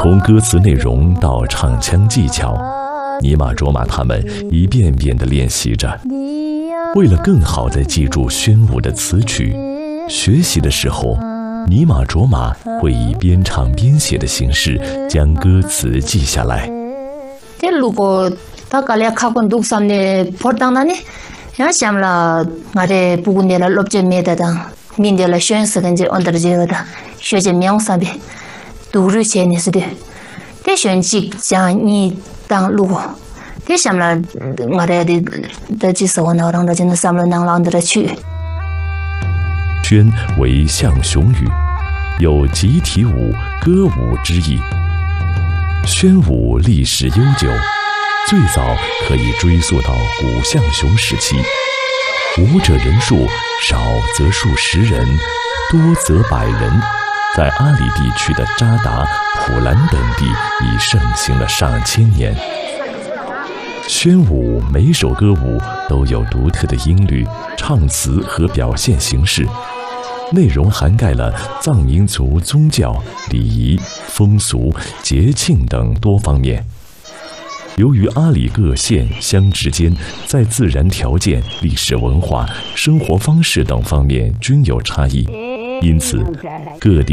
从歌词内容到唱腔技巧，尼玛卓玛他们一遍遍地练习着。为了更好地记住宣武的词曲，学习的时候，尼玛卓玛会以边唱边写的形式将歌词记下来。 如果他搞了考官读上的破当那呢，要想了我的不过你了录着没得的，明天了选时跟着按照这个的学着苗上边，读日前的是的，这选几讲你当路。这想了，我的几首呢，让他真的上了能让他去。 宣为象雄语，有集体舞、歌舞之意。宣武历史悠久，最早可以追溯到古象雄时期。舞者人数少则数10人，多则100人。在阿里地区的扎达、普兰等地已盛行了上千年。宣武每首歌舞都有独特的音律、唱词和表现形式，内容涵盖了藏民族宗教、礼仪、风俗、节庆等多方面。由于阿里各县乡之间在自然条件、历史文化、生活方式等方面均有差异，因此各地